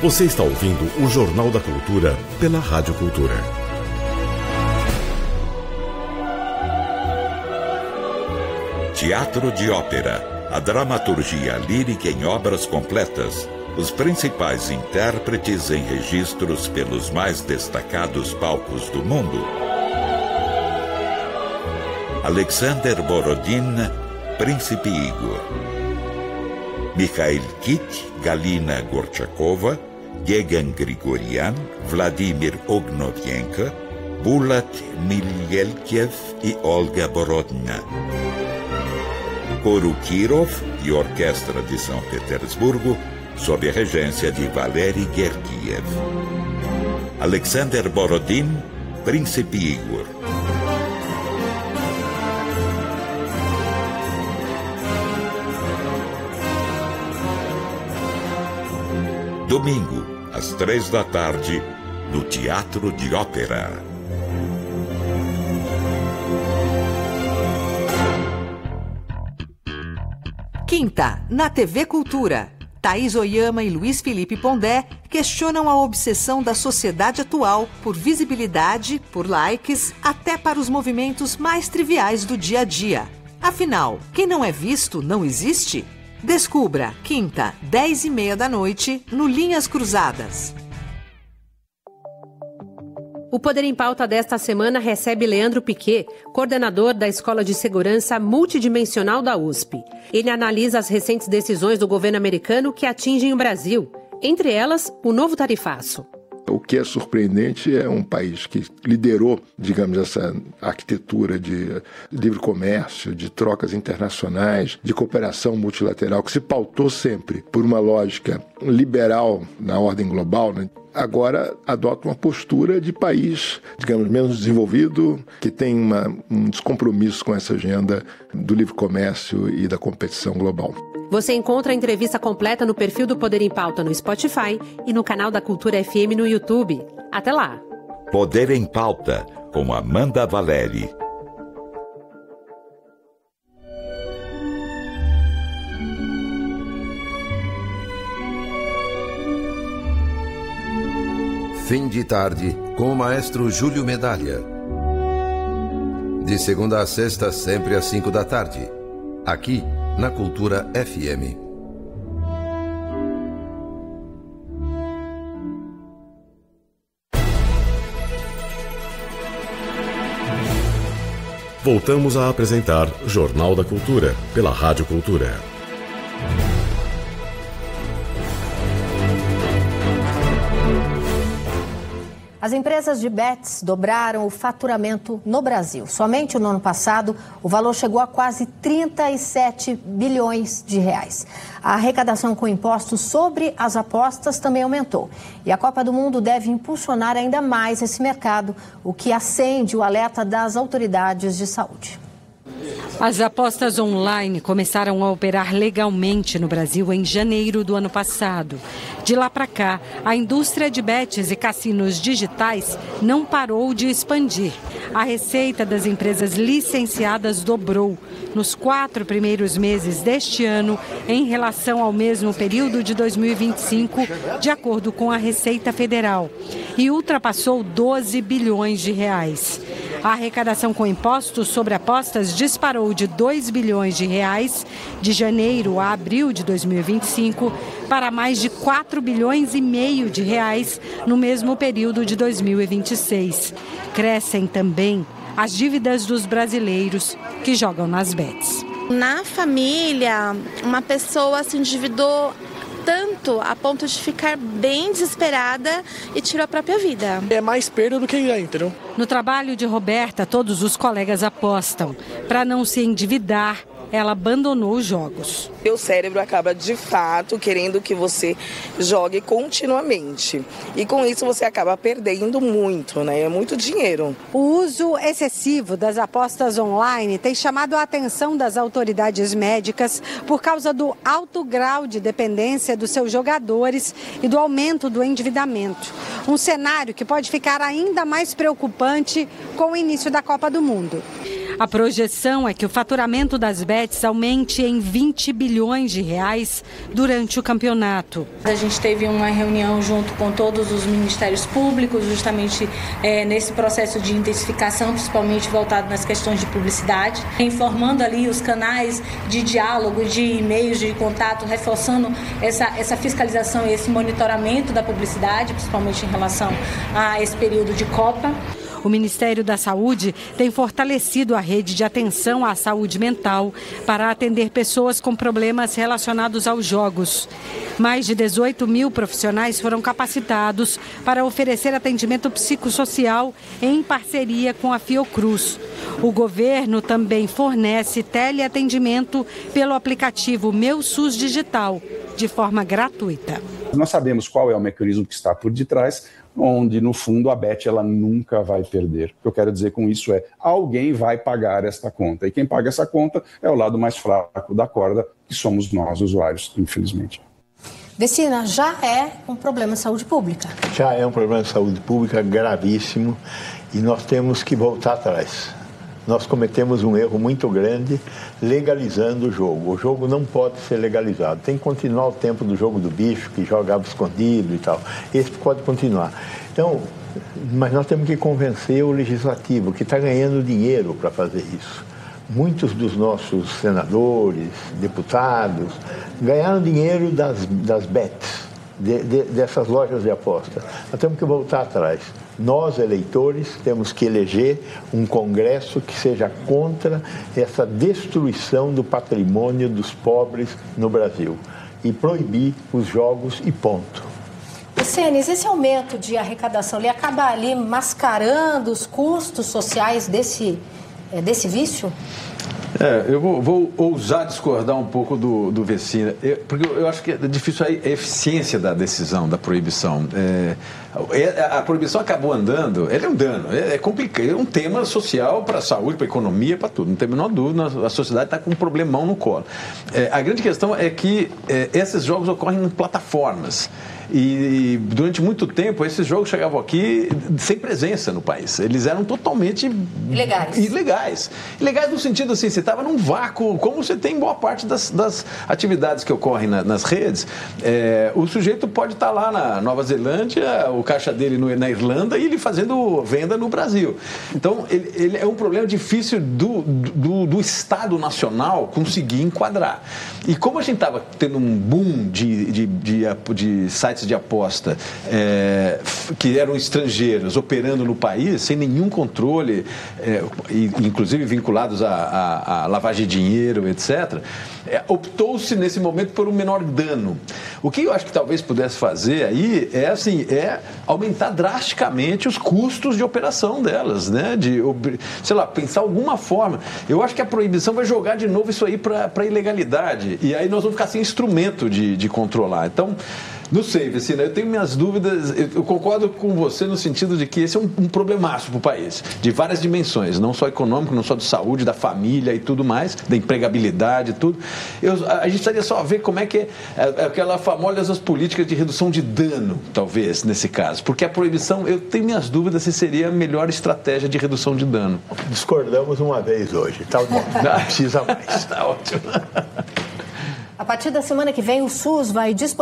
Você está ouvindo o Jornal da Cultura pela Rádio Cultura. Teatro de ópera, a dramaturgia lírica em obras completas, os principais intérpretes em registros pelos mais destacados palcos do mundo. Alexander Borodin, Príncipe Igor. Mikhail Kit, Galina Gorchakova, Yegan Grigorian, Vladimir Ognovienko, Bulat Milyelkiev e Olga Borodina. Coro Kirov e Orquestra de São Petersburgo, sob a regência de Valery Gergiev. Alexander Borodin, Príncipe Igor. Domingo, às 15h, no Teatro de Ópera. Quinta, na TV Cultura. Thaís Oyama e Luiz Felipe Pondé questionam a obsessão da sociedade atual por visibilidade, por likes, até para os movimentos mais triviais do dia a dia. Afinal, quem não é visto não existe? Descubra, quinta, 10h30 no Linhas Cruzadas. O Poder em Pauta desta semana recebe Leandro Piquet, coordenador da Escola de Segurança Multidimensional da USP. Ele analisa as recentes decisões do governo americano que atingem o Brasil, entre elas o novo tarifaço. O que é surpreendente é um país que liderou, digamos, essa arquitetura de livre comércio, de trocas internacionais, de cooperação multilateral, que se pautou sempre por uma lógica liberal na ordem global, né? Agora adota uma postura de país, digamos, menos desenvolvido, que tem um descompromisso com essa agenda do livre comércio e da competição global. Você encontra a entrevista completa no perfil do Poder em Pauta no Spotify e no canal da Cultura FM no YouTube. Até lá! Poder em Pauta, com Amanda Valeri. Fim de tarde, com o maestro Júlio Medalha. De segunda a sexta, sempre às 17h. Aqui, na Cultura FM. Voltamos a apresentar Jornal da Cultura, pela Rádio Cultura. As empresas de bets dobraram o faturamento no Brasil. Somente no ano passado, o valor chegou a quase 37 bilhões de reais. A arrecadação com impostos sobre as apostas também aumentou. E a Copa do Mundo deve impulsionar ainda mais esse mercado, o que acende o alerta das autoridades de saúde. As apostas online começaram a operar legalmente no Brasil em janeiro do ano passado. De lá para cá, a indústria de bets e cassinos digitais não parou de expandir. A receita das empresas licenciadas dobrou nos 4 primeiros meses deste ano em relação ao mesmo período de 2025, de acordo com a Receita Federal, e ultrapassou 12 bilhões de reais. A arrecadação com impostos sobre apostas disparou de 2 bilhões de reais de janeiro a abril de 2025 para mais de 4 bilhões e meio de reais no mesmo período de 2026. Crescem também as dívidas dos brasileiros que jogam nas bets. Na família, uma pessoa se endividou tanto a ponto de ficar bem desesperada e tirou a própria vida. É mais perda do que ganho, entendeu? No trabalho de Roberta, todos os colegas apostam. Para não se endividar, ela abandonou os jogos. O cérebro acaba, de fato, querendo que você jogue continuamente. E com isso você acaba perdendo muito, né? É muito dinheiro. O uso excessivo das apostas online tem chamado a atenção das autoridades médicas por causa do alto grau de dependência dos seus jogadores e do aumento do endividamento. Um cenário que pode ficar ainda mais preocupante com o início da Copa do Mundo. A projeção é que o faturamento das bets aumente em 20 bilhões de reais durante o campeonato. A gente teve uma reunião junto com todos os ministérios públicos, justamente nesse processo de intensificação, principalmente voltado nas questões de publicidade, informando ali os canais de diálogo, de e-mails, de contato, reforçando essa fiscalização e esse monitoramento da publicidade, principalmente em relação a esse período de Copa. O Ministério da Saúde tem fortalecido a rede de atenção à saúde mental para atender pessoas com problemas relacionados aos jogos. Mais de 18 mil profissionais foram capacitados para oferecer atendimento psicossocial em parceria com a Fiocruz. O governo também fornece teleatendimento pelo aplicativo Meu SUS Digital, de forma gratuita. Nós sabemos qual é o mecanismo que está por detrás, onde, no fundo, a Bet ela nunca vai perder. O que eu quero dizer com isso é alguém vai pagar esta conta. E quem paga essa conta é o lado mais fraco da corda, que somos nós, usuários, infelizmente. Vecina, já é um problema de saúde pública. Já é um problema de saúde pública gravíssimo e nós temos que voltar atrás. Nós cometemos um erro muito grande legalizando o jogo. O jogo não pode ser legalizado. Tem que continuar o tempo do jogo do bicho, que jogava escondido e tal. Esse pode continuar. Então, mas nós temos que convencer o legislativo, que está ganhando dinheiro para fazer isso. Muitos dos nossos senadores, deputados, ganharam dinheiro das bets, dessas lojas de aposta. Nós temos que voltar atrás. Nós, eleitores, temos que eleger um Congresso que seja contra essa destruição do patrimônio dos pobres no Brasil e proibir os jogos e ponto. Cenes, esse aumento de arrecadação, ele acaba ali mascarando os custos sociais desse vício? Eu vou ousar discordar um pouco do Vecina, porque eu acho que é difícil a eficiência da decisão, da proibição. A proibição acabou andando, ela é um dano, é complicado, é um tema social para a saúde, para a economia, para tudo, não tem a menor dúvida, a sociedade está com um problemão no colo. A grande questão é que esses jogos ocorrem em plataformas. E durante muito tempo esses jogos chegavam aqui sem presença no país. Eles eram totalmente ilegais. Ilegais no sentido assim, você estava num vácuo, como você tem em boa parte das atividades que ocorrem nas redes. O sujeito pode estar lá na Nova Zelândia, o caixa dele na Irlanda e ele fazendo venda no Brasil. Então, ele é um problema difícil do Estado Nacional conseguir enquadrar. E como a gente estava tendo um boom de sites de aposta que eram estrangeiros operando no país sem nenhum controle, inclusive vinculados a lavagem de dinheiro, etc., optou-se nesse momento por um menor dano. O que eu acho que talvez pudesse fazer aí é aumentar drasticamente os custos de operação delas, né? Pensar alguma forma. Eu acho que a proibição vai jogar de novo isso aí para a ilegalidade e aí nós vamos ficar sem instrumento de controlar. Então, não sei, Vecina, eu tenho minhas dúvidas, eu concordo com você no sentido de que esse é um problemaço para o país, de várias dimensões, não só econômico, não só de saúde, da família e tudo mais, da empregabilidade e tudo. A gente precisaria só ver como é que é aquela famosa política de redução de dano, talvez, nesse caso, porque a proibição, eu tenho minhas dúvidas se seria a melhor estratégia de redução de dano. Discordamos uma vez hoje, tá bom, não precisa mais. Tá ótimo. A partir da semana que vem, o SUS vai disponibilizar